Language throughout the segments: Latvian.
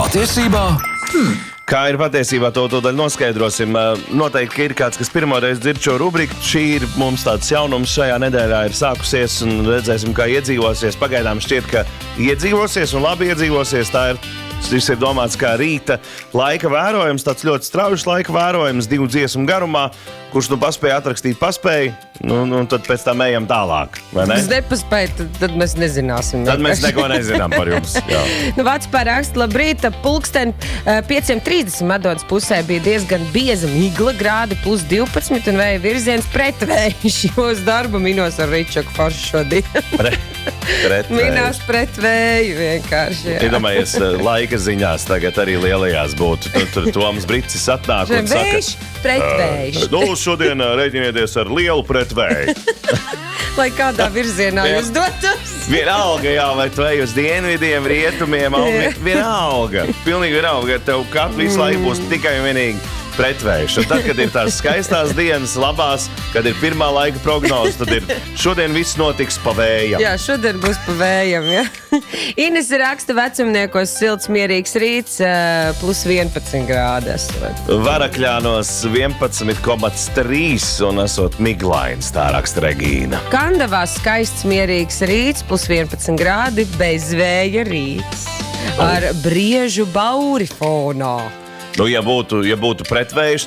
patiesībā? Kā ir patiesībā, to daļu noskaidrosim. Noteikti ir kāds, kas pirmoreiz dzird šo rubriku. Šī ir mums tāds jaunums šajā nedēļā ir sākusies un redzēsim, kā iedzīvosies. Pagaidām šķiet, ka iedzīvosies un labi iedzīvosies. Šis ir domāts kā rīta laika vērojums, tāds ļoti strauji laika vērojums, 2 dziesmu garumā, kurš tu paspēji atrakstīt, un tad pēc tam ejam tālāk. Es nepaspēju, tad mēs nezināsim. Tad mēs neko nezinām par jums. Vācpā raksta, labrīt, pulksten 5:30 Madonas pusē bija diezgan bieza migla, grādi +12 un vēja virziens pretvējš. Uz darbu minos ar Ričaku foršu šodien. Minās pretvēju vienkārši. Iedomājies, laika ziņās tagad arī lielajās būtu. Tur Toms Bricis atnāk un saka... Vējš, pretvējš. Šodien rēķinieties ar lielu pretvēju. Lai kādā virzienā jūs dotos. Vienalga, vai tu ej uz dienvidiem, rietumiem, vienalga. Pilnīgi vienalga, tev katru visu laiku būs tikai un vienīgi pretvējš. Un tad, kad ir tās skaistās dienas, labās, kad ir pirmā laika prognoze, tad ir šodien viss notiks pa vējam. Jā, šodien būs pa vējam, ja. Ines raksta vecumniekos silts mierīgs rīts, +11 grādi esot. Varakļānos 11,3 un esot miglains, tā raksta Regīna. Kandavā skaists mierīgs rīts, +11 grādi, bez vēja rīts. Ar briežu bauri fonā. Ja būtu pretvējš,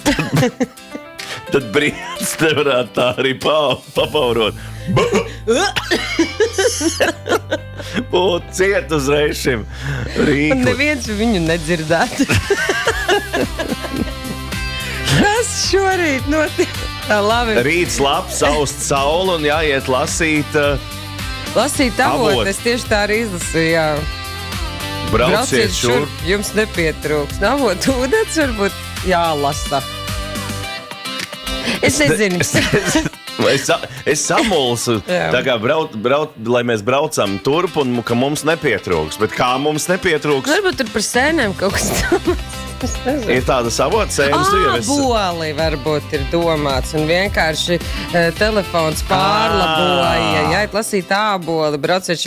tad brīdis nevarētu tā arī papaurot. Būtu ciet uzreiz šim rīkli. Neviens viņu nedzirdētu. Kas šorīt notiek? Labi. Rīts labs, aust saulu un jāiet lasīt... Lasīt avotes, tieši tā arī izlasīju, jā. Brauciet šurp. Jums nepietrūks. Navot ūdens varbūt jālasa. Es nezinu. Es samulsu, tā kā lai mēs braucam turp un ka mums nepietrūks. Bet kā mums nepietrūks? Varbūt tur par sēnēm kaut kas tāds. Ir tāda savota sēnes. Boli varbūt ir domāts un vienkārši telefons pārlaboja. Jāiet lasīt āboli, brauciet